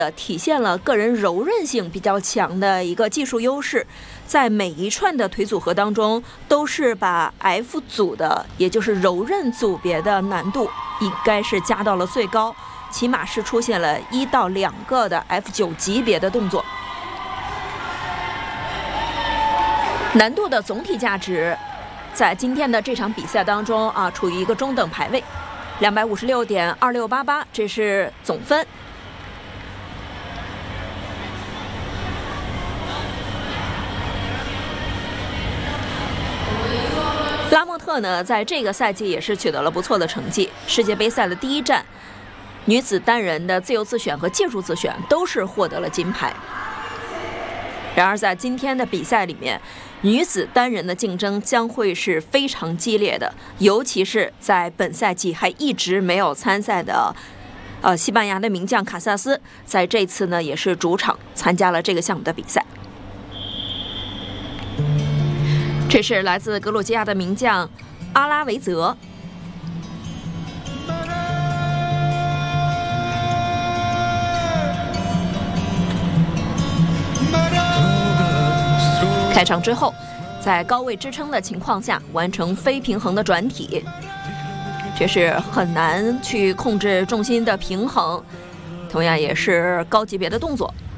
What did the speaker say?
体现了个人柔韧性比较强的一个技术优势，在每一串的腿组合当中，都是把 F 组的，也就是柔韧组别的难度，应该是加到了最高，起码是出现了1到2个的 F9级别的动作。难度的总体价值，在今天的这场比赛当中处于一个中等排位，256.2688，这是总分。拉莫特呢，在这个赛季也是取得了不错的成绩。世界杯赛的第1站，女子单人的自由自选和技术自选都是获得了金牌。然而，在今天的比赛里面，女子单人的竞争将会是非常激烈的，尤其是在本赛季还一直没有参赛的西班牙的名将卡萨斯，在这次呢也是主场参加了这个项目的比赛。这是来自格鲁吉亚的名将阿拉维泽。开场之后，在高位支撑的情况下完成非平衡的转体，这是很难去控制重心的平衡，同样也是高级别的动作。